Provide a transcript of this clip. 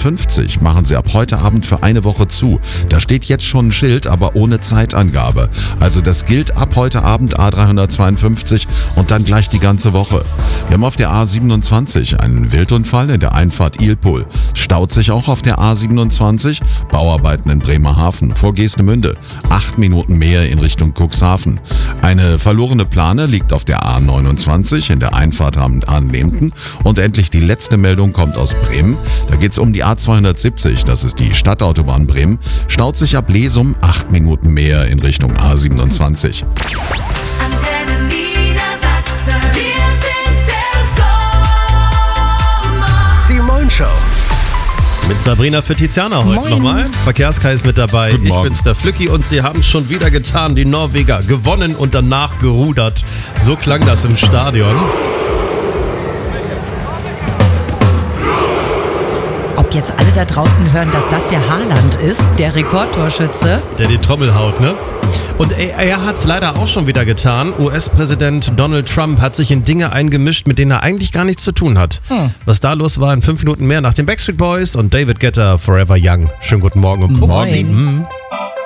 A352 machen sie ab heute Abend für eine Woche zu. Da steht jetzt schon ein Schild, aber ohne Zeitangabe. Also das gilt ab heute Abend A352 und dann gleich die ganze Woche. Wir haben auf der A27 einen Wildunfall in der Einfahrt Ilpol. Staut sich auch auf der A27, Bauarbeiten in Bremerhaven vor Geestemünde. 8 Minuten mehr in Richtung Cuxhaven. Eine verlorene Plane liegt auf der A29 in der Einfahrt Hamm-Ahnlehmten. Und endlich die letzte Meldung kommt aus Bremen. Da geht es um die A270, das ist die Stadtautobahn Bremen. Staut sich ab Lesum 8 Minuten mehr in Richtung A27. Antenne Niedersachsen, wir sind der Sommer. Die Moin Show. Mit Sabrina für Tiziana heute Moin. nochmal. Verkehrskais ist mit dabei. Guten Ich Morgen. bin's, der Flücki, und sie haben es schon wieder getan. Die Norweger gewonnen und danach gerudert. So klang das im Stadion. Ob jetzt alle da draußen hören, dass das der Haaland ist, der Rekordtorschütze. Der die Trommel haut, ne? Und er hat's leider auch schon wieder getan. US-Präsident Donald Trump hat sich in Dinge eingemischt, mit denen er eigentlich gar nichts zu tun hat. Was da los war, in 5 Minuten mehr nach den Backstreet Boys und David Guetta, Forever Young. Schönen guten Morgen um Moin. 7.